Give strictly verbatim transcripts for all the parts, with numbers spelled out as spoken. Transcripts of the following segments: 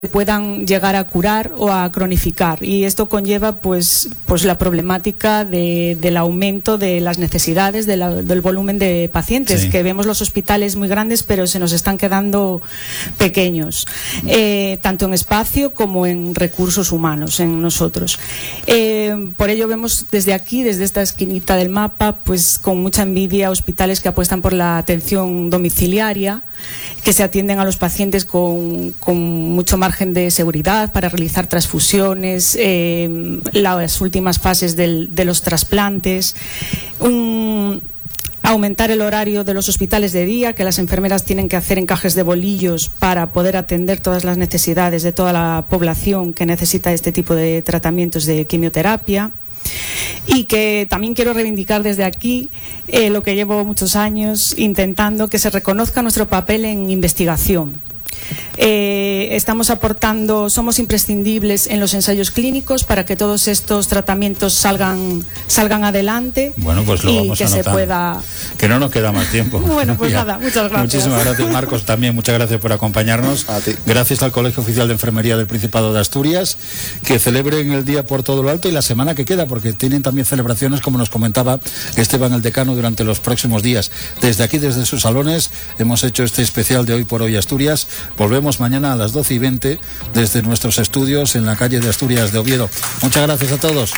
puedan llegar a curar o a cronificar, y esto conlleva pues, pues la problemática de, del aumento de las necesidades de la, del volumen de pacientes, sí. que vemos los hospitales muy grandes pero se nos están quedando pequeños, eh, tanto en espacio como en recursos humanos en nosotros. Eh, por ello vemos desde aquí, desde esta esquinita del mapa, pues con mucha envidia hospitales que apuestan por la atención domiciliaria, que se atienden a los pacientes con, con mucho margen de seguridad para realizar transfusiones, eh, las últimas fases del, de los trasplantes, un, aumentar el horario de los hospitales de día, que las enfermeras tienen que hacer encajes de bolillos para poder atender todas las necesidades de toda la población que necesita este tipo de tratamientos de quimioterapia. Y que también quiero reivindicar desde aquí eh, lo que llevo muchos años intentando, que se reconozca nuestro papel en investigación. Eh, estamos aportando, somos imprescindibles en los ensayos clínicos para que todos estos tratamientos salgan salgan adelante. Bueno, pues lo y vamos que a se notar. pueda. Que no nos queda más tiempo. Bueno, pues nada, muchas gracias. Muchísimas gracias, Marcos, también muchas gracias por acompañarnos. A ti. Gracias al Colegio Oficial de Enfermería del Principado de Asturias, que celebren el día por todo lo alto y la semana que queda, porque tienen también celebraciones, como nos comentaba Esteban, el decano, durante los próximos días. Desde aquí, desde sus salones, hemos hecho este especial de Hoy por Hoy Asturias. Volvemos mañana a las doce y veinte desde nuestros estudios en la calle de Asturias de Oviedo. Muchas gracias a todos.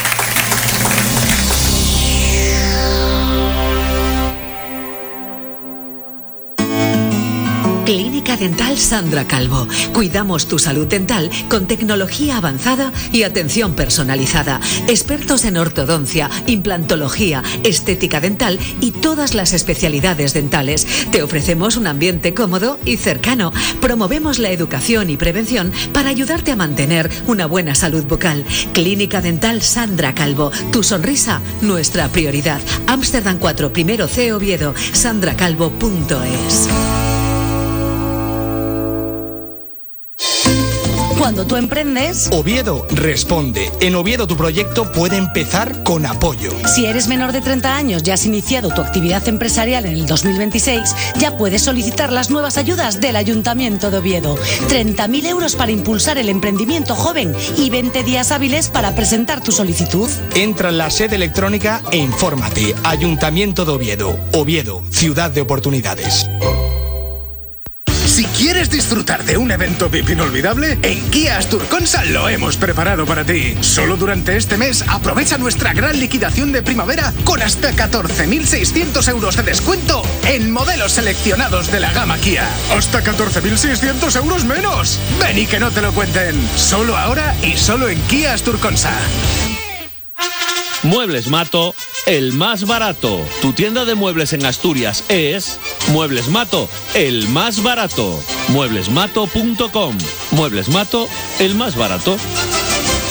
Clínica Dental Sandra Calvo. Cuidamos tu salud dental con tecnología avanzada y atención personalizada. Expertos en ortodoncia, implantología, estética dental y todas las especialidades dentales. Te ofrecemos un ambiente cómodo y cercano. Promovemos la educación y prevención para ayudarte a mantener una buena salud bucal. Clínica Dental Sandra Calvo. Tu sonrisa, nuestra prioridad. Ámsterdam cuatro, primero C, Oviedo. sandra calvo punto es. Cuando tú emprendes, Oviedo responde. En Oviedo tu proyecto puede empezar con apoyo. Si eres menor de treinta años y has iniciado tu actividad empresarial en el dos mil veintiséis, ya puedes solicitar las nuevas ayudas del Ayuntamiento de Oviedo. treinta mil euros para impulsar el emprendimiento joven y veinte días hábiles para presentar tu solicitud. Entra en la sede electrónica e infórmate. Ayuntamiento de Oviedo. Oviedo, ciudad de oportunidades. Si quieres disfrutar de un evento V I P inolvidable, en Kia Asturconsa lo hemos preparado para ti. Solo durante este mes aprovecha nuestra gran liquidación de primavera con hasta catorce mil seiscientos euros de descuento en modelos seleccionados de la gama Kia. ¡Hasta catorce mil seiscientos euros menos! Ven y que no te lo cuenten. Solo ahora y solo en Kia Asturconsa. Muebles Mato, el más barato. Tu tienda de muebles en Asturias es Muebles Mato, el más barato. muebles mato punto com. Muebles Mato, el más barato.